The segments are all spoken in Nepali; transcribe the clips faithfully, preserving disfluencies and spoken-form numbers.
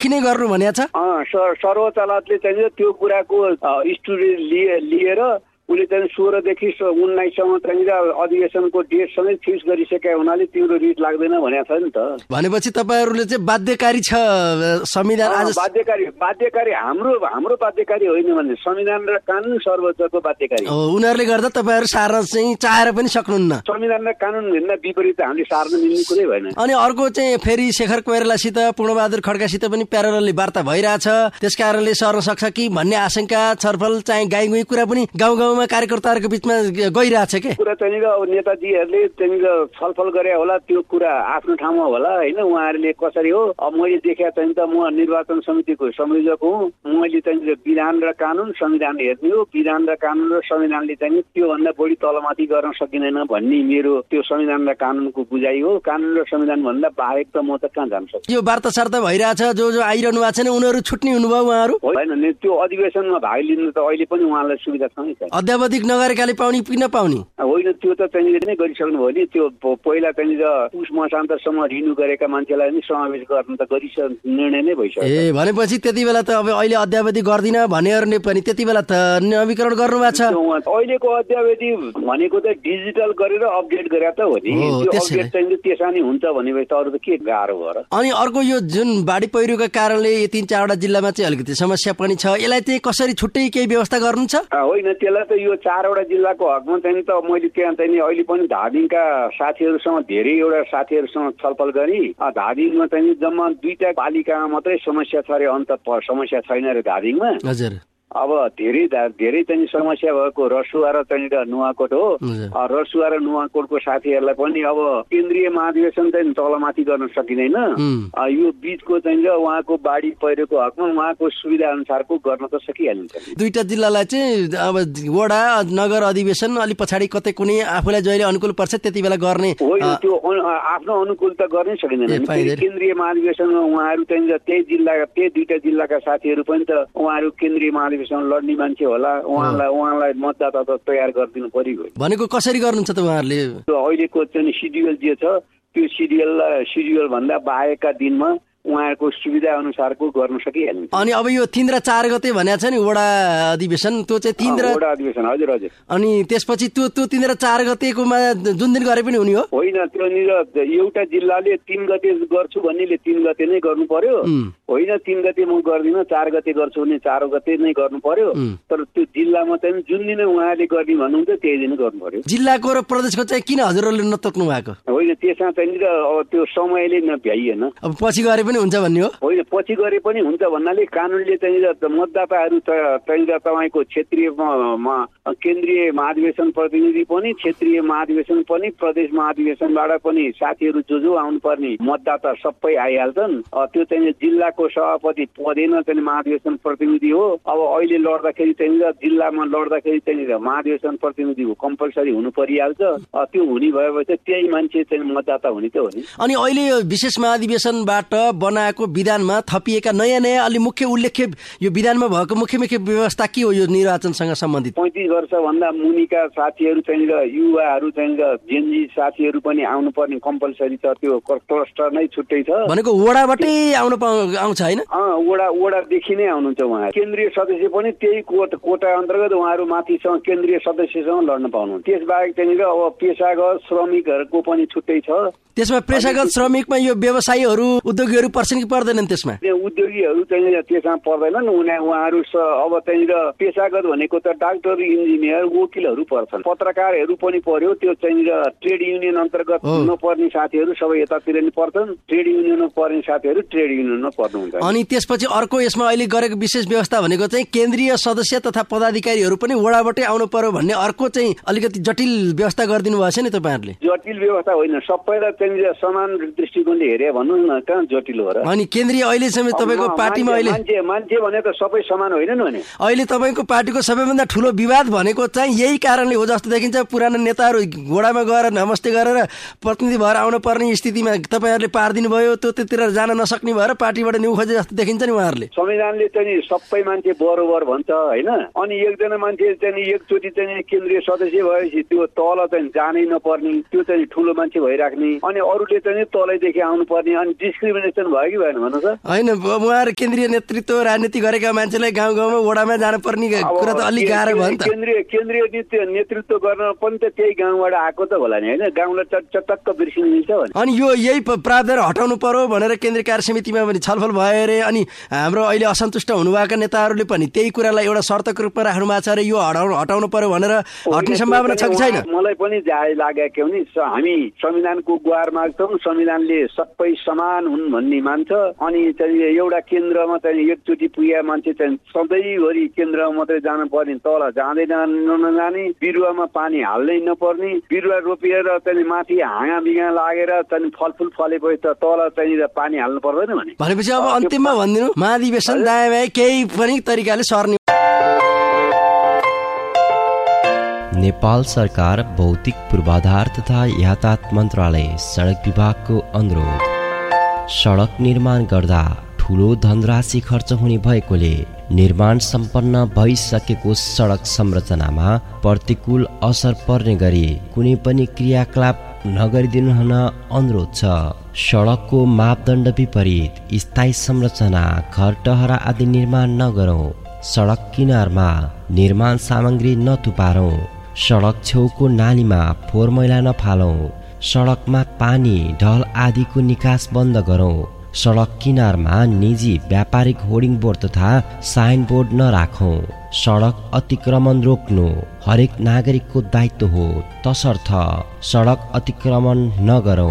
देखि नै गर्नु भनेको छ। सर्वोच्च अदालतले चाहिँ त्यो कुराको स्टुडी लिएर उसले चाहिँ सोह्रदेखि उन्नाइससम्म चाहिँ अधिवेशनको डेट समेत फिक्स गरिसकेका हुनाले तिम्रो रिट लाग्दैन भनेको छ नि त। भनेपछि तपाईँहरूले चाहिँ बाध्यकारी छ संविधान आज बाध्यकारी बाध्यकारी हाम्रो हाम्रो बाध्यकारी होइन भने संविधान र कानुन सर्वोच्चको बाध्यकारी हो। उनीहरूले गर्दा तपाईँहरू सार्न चाहिँ चाहेर पनि सक्नुहुन्न। संविधान र कानुन भन्दा विपरीत हामीले सार्न मिल्ने कुरै भएन। अनि अर्को चाहिँ फेरि शेखर कोइरालासित पूर्णबहादुर खड्कासित पनि प्यारलली वार्ता भइरहेछ, त्यस कारणले सर्न सक्छ कि भन्ने आशंका छलफल चाहिँ गाई गुई कुरा पनि गाउँ गाउँ कार्यकर्ताहरूको बीचमा गइरहेछ के कुरा चाहिँ अब नेताजीहरूले चाहिँ छलफल गरे होला, त्यो कुरा आफ्नो ठाउँमा होला होइन। उहाँहरूले कसरी हो अब मैले देखे चाहिँ त म निर्वाचन समितिको संयोजक हुँ, मैले चाहिँ विधान र कानुन संविधान हेर्ने हो, विधान र कानुन र संविधानले चाहिँ त्योभन्दा बढी तलमाथि गर्न सकिँदैन भन्ने मेरो त्यो संविधान र कानुनको बुझाइ हो। कानुन र संविधान भन्दा बाहेक त म त कहाँ जान सक्छु। यो वार्ता सार्ता भइरहेछ, जो जो आइरहनु भएको छैन उनीहरू छुट्ने हुनुभयो उहाँहरू होइन नि। त्यो अधिवेशनमा भाग लिनु त अहिले पनि उहाँलाई सुविधा छ नि त। अध्यावधिक नगरेकाले पाउने कि नपाउने होइन, त्यो त चाहिँ नै गरिसक्नु भयो नि। त्यो पहिला चाहिँ पुस मसान्तसम्म रिन्यू गरेका मान्छेलाई नि समावेश गर्न त गरिस निर्णय नै भइसक्यो। ए भनेपछि त्यति बेला त अब अहिले अध्यावधि गर्दिन भनेहरूले पनि त्यति बेला त नवीकरण गर्नु भएको छ। अहिलेको अध्यावधि भनेको त डिजिटल गरेर अपडेट गरे त हो नि। त्यो अपडेट चाहिँ त्यसमा नि हुन्छ भनेपछि त अरू त के गाह्रो भएर। अनि अर्को यो जुन बाढी पहिरोका कारणले यो तीन चारवटा जिल्लामा चाहिँ अलिकति समस्या पनि छ, यसलाई चाहिँ कसरी छुट्टै केही व्यवस्था गर्नु छ? होइन, त्यसलाई त यो चारवटा जिल्लाको हकमा चाहिँ त मैले त्यहाँ चाहिँ अहिले पनि धादिङका साथीहरूसँग धेरैवटा साथीहरूसँग छलफल गरी धादिङमा चाहिँ जम्मा दुईटा पालिकामा मात्रै समस्या छ अरे, अन्त समस्या छैन अरे धादिङमा। हजुर अब धेरै धेरै चाहिँ समस्या भएको रसुवा र चाहिँ नुवाकोट हो। रसुवा र नुवाकोटको साथीहरूलाई पनि अब केन्द्रीय महाधिवेशन चाहिँ तलमाथि गर्न सकिँदैन। यो बीचको चाहिँ उहाँको बाढी पहिरोको हकमा उहाँको सुविधा अनुसारको गर्न त सकिहालिन्छ। दुईटा जिल्लालाई चाहिँ अब वडा नगर अधिवेशन अलि पछाडि कतै कुनै आफूलाई जहिले अनुकूल पर्छ त्यति बेला गर्ने होइन, त्यो आफ्नो अनुकूल त गर्नै सकिँदैन। केन्द्रीय महाधिवेशनमा उहाँहरू चाहिँ त्यही जिल्ला त्यही दुईटा जिल्लाका साथीहरू पनि त उहाँहरू केन्द्रीय महाधिवेशन लड्ने मान्छे होला, उहाँलाई उहाँलाई मतदाता त तयार गरिदिनु पर्यो। भनेको कसरी गर्नुहुन्छ त उहाँहरूले? अहिलेको चाहिँ सिड्युल जे छ त्यो सिड्युललाई सिड्युल भन्दा बाहेकका दिनमा उहाँहरूको सुविधा अनुसारको गर्न सकिहाल्छ। अनि अब यो तीन र चार गते भनेको छ नि वडा अधिवेशन, त्यो चाहिँ तीन र वडा अधिवेशन हजुर हजुर। अनि त्यसपछि त्यो त्यो तीन र चार गतेकोमा जुन दिन गरे पनि हुने हो? होइन, त्योनिर एउटा जिल्लाले तीन गते गर्छु भन्नेले तीन गते नै गर्नु पर्यो। होइन, तीन गते म गर्दिनँ चार गते गर्छु भने चार गते नै गर्नु पर्यो। तर त्यो जिल्लामा चाहिँ जुन दिन उहाँले गर्ने भन्नुहुन्छ त्यही दिन गर्नु पर्यो। जिल्लाको र प्रदेशको चाहिँ किन हजुरहरूले नतोक्नु भएको? होइन, त्यसमा चाहिँ अब त्यो समयले नभ्याइएन। अब पछि गरे पनि हुन्छ भन्ने हो? होइन, पछि गरे पनि हुन्छ भन्नाले कानुनले चाहिँ मतदाताहरू चाहिँ तपाईँको क्षेत्रीय केन्द्रीय महाधिवेशन प्रतिनिधि पनि क्षेत्रीय महाधिवेशन पनि प्रदेश महाधिवेशनबाट पनि साथीहरू जो जो आउनुपर्ने मतदाता सबै आइहाल्छन्। त्यो चाहिँ जिल्लाको सभापति पदेन चाहिँ महाधिवेशन प्रतिनिधि हो। अब अहिले लड्दाखेरि चाहिँ जिल्लामा लड्दाखेरि चाहिँ महाधिवेशन प्रतिनिधि हो कम्पलसरी हुनु परिहाल्छ। त्यो हुने भएपछि त्यही मान्छे चाहिँ मतदाता हुने त हो नि। अनि अहिले यो विशेष महाधिवेशनबाट बनाएको विधानमा थपिएका नयाँ नयाँ अलि मुख्य उल्लेख्य यो विधानमा भएको मुख्य मुख्य व्यवस्था के हो यो निर्वाचनसँग सम्बन्धित? पैँतिस वर्षभन्दा मुनिका साथीहरू चाहिँ युवाहरू चाहिँ जेनजी साथीहरू पनि आउनुपर्ने कम्पलसरी छ। त्यो क्लस्टर नै छुट्टै छ भनेको वडाबाटै आउनु आउँछ होइन? वडा वडादेखि नै आउनुहुन्छ उहाँ। केन्द्रीय सदस्य पनि त्यही कोट कोटा अन्तर्गत उहाँहरू माथिसँग केन्द्रीय सदस्यसँग लड्न पाउनुहुन्छ। त्यसबाहेक चाहिँ अब पेसागत श्रमिकहरूको पनि छुट्टै छ। त्यसमा पेसागत श्रमिकमा यो व्यवसायीहरू उद्योगीहरू पर्छन् कि पर्दैनन्? त्यसमा उद्योगीहरू चाहिँ त्यसमा पर्दैनन्। उहाँहरू अब चाहिँ पेसागत भनेको त डाक्टर, इन्जिनियर, वकिलहरू पर्छन्। पत्रकारहरू पनि पर्यो। त्यो चाहिँ ट्रेड युनियन अन्तर्गत नपर्ने साथीहरू सबै यतातिर नि पर्छन्। ट्रेड युनियनमा पर्ने साथीहरू ट्रेड युनियनमा पर्नुहुन्छ। अनि त्यसपछि अर्को यसमा अहिले गरेको विशेष व्यवस्था भनेको चाहिँ केन्द्रीय सदस्य तथा पदाधिकारीहरू पनि वडाबाटै आउनु पर्यो भन्ने अर्को चाहिँ अलिकति जटिल व्यवस्था गरिदिनु भएको छ नि तपाईँहरूले? जटिल व्यवस्था होइन, सबैलाई चाहिँ समान दृष्टिकोणले हेरे भन्नु न, कहाँ जटिल हो र? अनि केन्द्रीय अहिले समेत तपाईँको पार्टीमा अहिले मान्छे मान्छे भने त सबै समान होइनन् भने अहिले तपाईँको पार्टीको सबैभन्दा ठुलो विवाद भनेको चाहिँ यही कारणले हो जस्तो देखिन्छ। पुरानो नेताहरू वडामा गएर नमस्ते गरेर प्रतिनिधि भएर आउनु पर्ने स्थितिमा तपाईँहरूले पारिदिनु भयो। त्यो त्यतिर जान नसक्ने भएर पार्टीबाट न्यु खोजे जस्तो देखिन्छ नि उहाँहरूले। संविधानले चाहिँ सबै मान्छे बरोबर भन्छ होइन? अनि एकजना मान्छे चाहिँ एकचोटि चाहिँ केन्द्रीय सदस्य भएपछि त्यो तल चाहिँ जानै नपर्ने, त्यो चाहिँ ठुलो मान्छे भइराख्ने, अनि अरूले चाहिँ तलैदेखि आउनुपर्ने, अनि डिस्क्रिमिनेसन परिवर्तन भयो कि भएन भन्नु त? होइन, उहाँहरू केन्द्रीय नेतृत्व राजनीति गरेका मान्छेलाई गाउँ गाउँमा वडामा जानुपर्ने कुरा त अलिक गाह्रो भयो नि त। केन्द्रीय केन्द्रीय नेतृत्व गर्न पनि त त्यही गाउँबाट आएको त होला नि, होइन? गाउँलाई चटक्क बिर्सिनु मिल्छ भने। अनि यो यही प्रावधान हटाउनु पर्यो भनेर केन्द्रीय कार्य समितिमा पनि छलफल भयो अरे। अनि हाम्रो अहिले असन्तुष्ट हुनुभएका नेताहरूले पनि त्यही कुरालाई एउटा शर्तको रूपमा राख्नु भएको छ अरे, यो हटाउनु हटाउनु पर्यो भनेर हट्ने सम्भावना छ कि छैन? मलाई पनि जाय लाग्यो कि नि, हामी संविधानको गुहार माग्छौँ, संविधानले सबै समान हुन् भन्ने मान्छ। अनि चाहिँ एउटा केन्द्रमा चाहिँ एकचोटि पुगेका मान्छे चाहिँ सधैँभरि केन्द्रमा मात्रै जानु पर्ने, तल जाँदै नजाने, बिरुवामा पानी हाल्नै नपर्ने, बिरुवा रोपिएर चाहिँ माथि हाँगा बिगा लागेर चाहिँ फलफुल फलेपछि त तल चाहिँ पानी हाल्नु पर्दैन भने। भनेपछि अब अन्तिममा भनिदिनु, महाधिवेशन दायाँ बायाँ केही पनि तरिकाले सर्ने। नेपाल सरकार भौतिक पूर्वाधार तथा यातायात मन्त्रालय सडक विभागको अनुरोध। सडक निर्माण गर्दा ठुलो धनराशि खर्च हुने भएकोले निर्माण सम्पन्न भइसकेको सडक संरचनामा प्रतिकूल असर पर्ने गरी कुनै पनि क्रियाकलाप नगरिदिनु हुन अनुरोध छ। सडकको मापदण्ड विपरीत स्थायी संरचना, घर टहरा आदि निर्माण नगरौं। सडक किनारमा निर्माण सामग्री नथुपारौं। सडक छेउको नालीमा फोहोर मैला नफालौं। सडकमा पानी, ढल आदिको निकास बन्द गरौं। सडक किनारमा निजी व्यापारिक होर्डिङ बोर्ड तथा साइन बोर्ड नराखौं। सडक अतिक्रमण रोक्नु हरेक नागरिकको दायित्व हो, तसर्थ सडक अतिक्रमण नगरौं।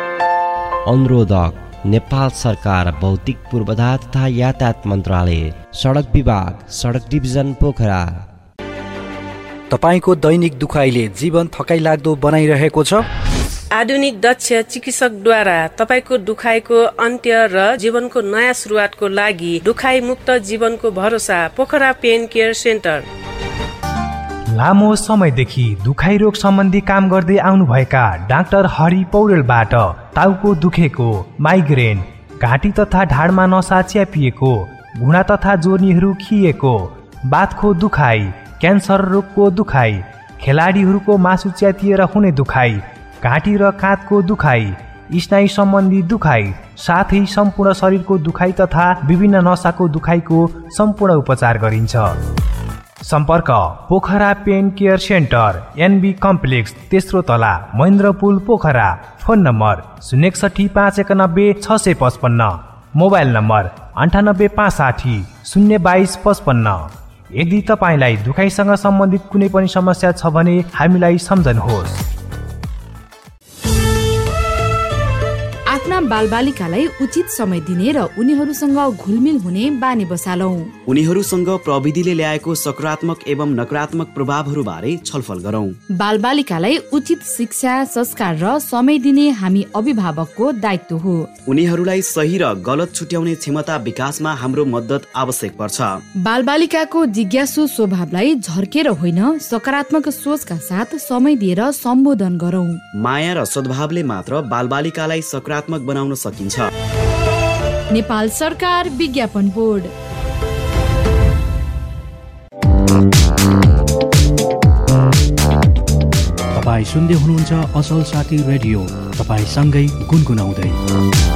अनुरोधक नेपाल सरकार भौतिक पूर्वाधार तथा यातायात मन्त्रालय सडक विभाग, सडक डिभिजन पोखरा। तपाईको दैनिक दुखाइले जीवन थकाइ लाग्दो बनाइरहेको छ? आधुनिक दक्ष चिकित्सकद्वारा तपाईको दुखाइको अन्त्य र जीवनको नयाँ सुरुवातको लागि दुखाइ मुक्त जीवनको भरोसा पोखरा पेन केयर सेन्टर। लामो समयदेखि दुखाइ रोग सम्बन्धी काम गर्दै आउनुभएका डाक्टर हरि पौडेलबाट टाउको दुखेको, माइग्रेन, घाँटी तथा ढाडमा नसा च्यापिएको, घुँडा तथा जोर्नीहरू खिएको, बाथको दुखाइ, क्यान्सर रोगको दुखाइ, खेलाडीहरूको मासु च्यातिएर हुने दुखाइ, घाँटी र काँधको दुखाइ, स्नायु सम्बन्धी दुखाइ, साथै सम्पूर्ण शरीरको दुखाइ तथा विभिन्न नसाको दुखाइको सम्पूर्ण उपचार गरिन्छ। सम्पर्क Pokhara pain care centre, NB complex, तेस्रो तला, महेन्द्र पुल, पोखरा। फोन नम्बर शून्य एकसठी पाँच एकानब्बे छ सय पचपन्न। मोबाइल नम्बर अन्ठानब्बे पाँच साठी शून्य बाइस पचपन्न। यदि तपाईँलाई दुखाइसँग सम्बन्धित कुनै पनि समस्या छ भने हामीलाई सम्झनुहोस्। आफ्ना बालबालिकालाई उचित समय दिने र उनीहरूसँग घुलमिल हुने बानी बसालौं। उनीहरूसँग प्रविधिले ल्याएको सकारात्मक एवं नकारात्मक प्रभावहरू बारे छलफल गरौं। बालबालिकालाई उचित शिक्षा, संस्कार र समय दिने हामी अभिभावकको दायित्व हो। उनीहरूलाई सही र गलत छुट्याउने क्षमता विकासमा हाम्रो मद्दत आवश्यक पर्छ। बालबालिकाको जिज्ञासु स्वभावलाई झर्केर होइन, सकारात्मक सोचका साथ समय दिएर सम्बोधन गरौं। माया र सद्भावले मात्र बालबालिकालाई सकारात्मक बनाउन सकिन्छ। नेपाल सरकार विज्ञापन बोर्ड। तपाईँ सुन्दै हुनुहुन्छ असल साथी रेडियो, तपाईँ सँगै गुनगुनाउँदै।